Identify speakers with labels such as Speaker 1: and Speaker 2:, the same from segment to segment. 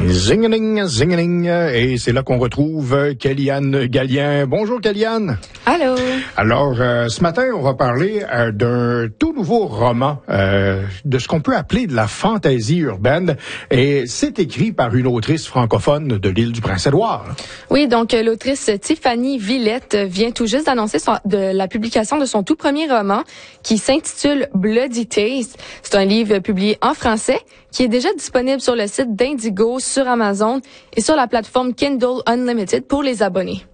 Speaker 1: Zingeling, zingeling, et c'est là qu'on retrouve Kellyanne Gallien. Bonjour Kellyanne.
Speaker 2: Allô.
Speaker 1: Alors, ce matin, on va parler d'un tout nouveau roman, de ce qu'on peut appeler de la fantaisie urbaine, et c'est écrit par une autrice francophone de l'île du Prince-Édouard.
Speaker 2: Oui, donc l'autrice Tiffany Villette vient tout juste d'annoncer la publication de son tout premier roman qui s'intitule Bloody Taste. C'est un livre publié en français qui est déjà disponible sur le site d'Indigo, sur Amazon et sur la plateforme Kindle Unlimited pour les abonnés.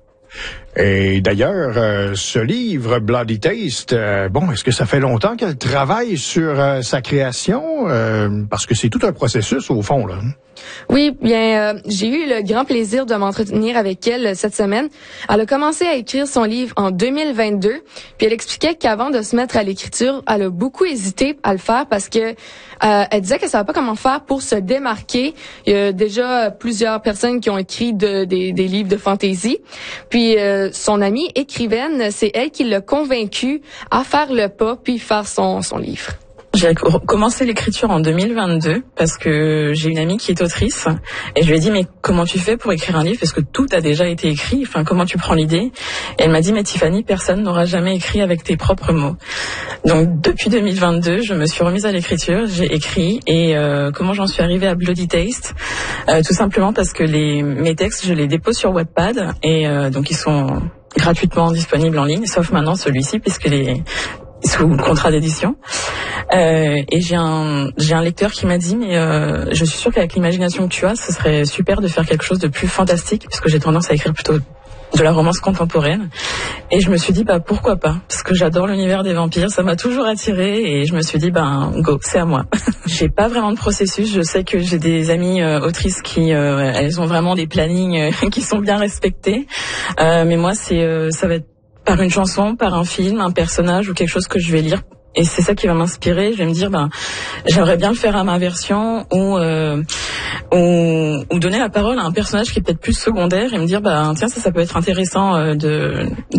Speaker 1: Et d'ailleurs, ce livre, Bloody Taste, est-ce que ça fait longtemps qu'elle travaille sur sa création? Parce que c'est tout un processus, au fond, là.
Speaker 2: Oui, bien, j'ai eu le grand plaisir de m'entretenir avec elle cette semaine. Elle a commencé à écrire son livre en 2022, puis elle expliquait qu'avant de se mettre à l'écriture, elle a beaucoup hésité à le faire parce que elle disait qu'elle savait pas comment faire pour se démarquer. Il y a déjà plusieurs personnes qui ont écrit des livres de fantasy, puis son amie écrivaine, c'est elle qui l'a convaincue à faire le pas puis faire son livre.
Speaker 3: J'ai commencé l'écriture en 2022 parce que j'ai une amie qui est autrice et je lui ai dit mais comment tu fais pour écrire un livre parce que tout a déjà été écrit, enfin comment tu prends l'idée? Et elle m'a dit mais Tiffany, personne n'aura jamais écrit avec tes propres mots. Donc depuis 2022, je me suis remise à l'écriture, j'ai écrit et comment j'en suis arrivée à Bloody Taste? Tout simplement parce que mes textes, je les dépose sur Wattpad et donc ils sont gratuitement disponibles en ligne, sauf maintenant celui-ci puisqu'il est sous contrat d'édition. Et j'ai un lecteur qui m'a dit mais je suis sûre qu'avec l'imagination que tu as, ce serait super de faire quelque chose de plus fantastique puisque j'ai tendance à écrire plutôt de la romance contemporaine. Et je me suis dit pourquoi pas, parce que j'adore l'univers des vampires, ça m'a toujours attirée et je me suis dit go, c'est à moi. J'ai pas vraiment de processus, je sais que j'ai des amies autrices qui elles ont vraiment des plannings qui sont bien respectés. Mais moi ça va être par une chanson, par un film, un personnage ou quelque chose que je vais lire. Et c'est ça qui va m'inspirer. Je vais me dire, j'aimerais bien le faire à ma version ou donner la parole à un personnage qui est peut-être plus secondaire et me dire, tiens, ça peut être intéressant de